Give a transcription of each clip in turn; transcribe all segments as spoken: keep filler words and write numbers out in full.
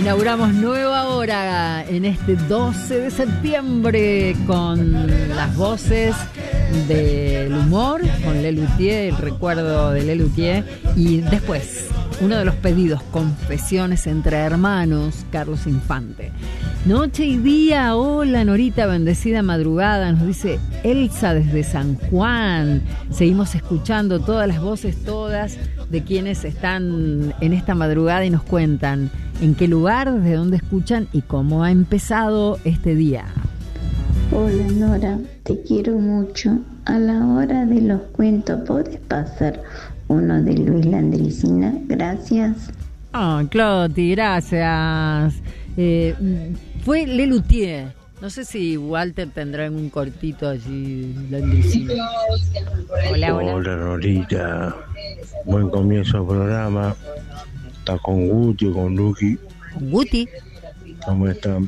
Inauguramos nueva hora en este doce de septiembre con las voces del humor, con Lelutier, el recuerdo de Lelutier, y después uno de los pedidos, Confesiones entre Hermanos, Carlos Infante. Noche y día, hola Norita, bendecida madrugada, nos dice Elsa desde San Juan. Seguimos escuchando todas las voces, todas de quienes están en esta madrugada y nos cuentan en qué lugar, desde dónde escuchan y cómo ha empezado este día. Hola Nora, te quiero mucho. A la hora de los cuentos, ¿podés pasar uno de Luis Landricina? Gracias. Ah, oh, Cloti, gracias. Eh, fue Lelutier. No sé si Walter tendrá un cortito allí, Landricina. Hola, hola. Hola, Norita. Buen comienzo del programa. Está con Guti, con Luqui. ¿Con Guti? ¿Cómo están?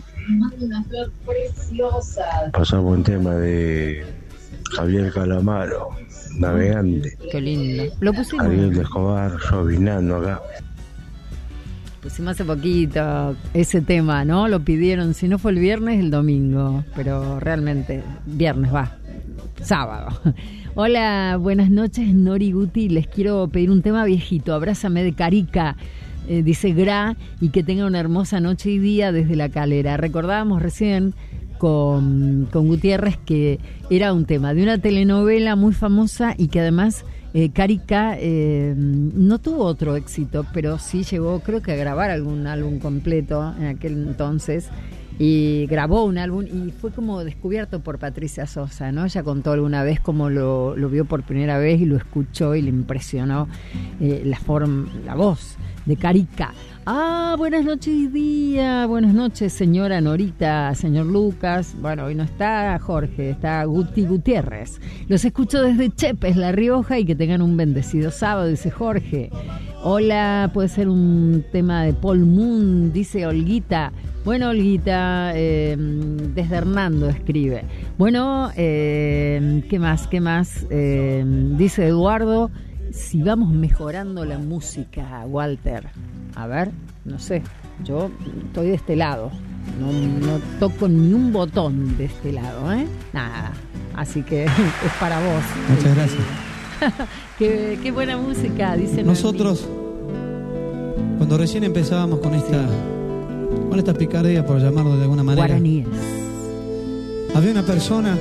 Pasamos un tema de Javier Calamaro, Navegante. Qué lindo. Lo pusimos. Ariel de Escobar, Robinando acá. Pusimos hace poquito ese tema, ¿no? Lo pidieron, si no fue el viernes, el domingo. Pero realmente, viernes va. Sábado. Hola, buenas noches, Nori, Guti. Les quiero pedir un tema viejito. Abrázame de Carica. Eh, dice Gra, y que tenga una hermosa noche y día desde La Calera. Recordábamos recién con, con Gutiérrez que era un tema de una telenovela muy famosa y que además eh, Carica eh, no tuvo otro éxito, pero sí llegó, creo que a grabar algún álbum completo en aquel entonces, y grabó un álbum y fue como descubierto por Patricia Sosa, ¿no? Ella contó alguna vez cómo lo, lo vio por primera vez y lo escuchó y le impresionó eh, la forma, la voz de Carica. Ah, buenas noches y día, buenas noches señora Norita, señor Lucas. Bueno, hoy no está Jorge, está Guti Gutiérrez. Los escucho desde Chepes, La Rioja, y que tengan un bendecido sábado, dice Jorge. Hola, puede ser un tema de Paul Moon, dice Olguita. Bueno, Olguita, eh, desde Hernando escribe. Bueno, eh, ¿qué más? ¿Qué más? Eh, dice Eduardo, si vamos mejorando la música, Walter. A ver, no sé, yo estoy de este lado. No, no toco ni un botón de este lado, ¿eh? Nada. Así que es para vos. Muchas gracias. qué, qué buena música, dicen. Nosotros, cuando recién empezábamos con esta, con esta picardía, por llamarlo de alguna manera, guaraníes, había una persona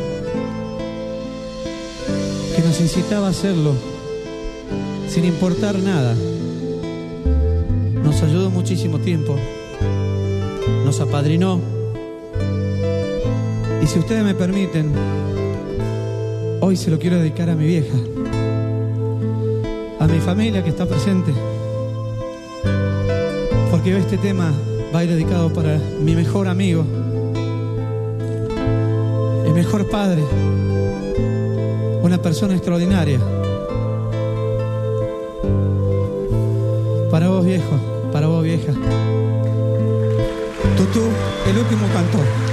que nos incitaba a hacerlo sin importar nada. Nos ayudó muchísimo tiempo, nos apadrinó, y si ustedes me permiten, hoy se lo quiero dedicar a mi vieja, a mi familia que está presente, porque este tema va a ir dedicado para mi mejor amigo, mi mejor padre, una persona extraordinaria. Para vos, viejo, para vos, vieja. Tutú, el último cantor.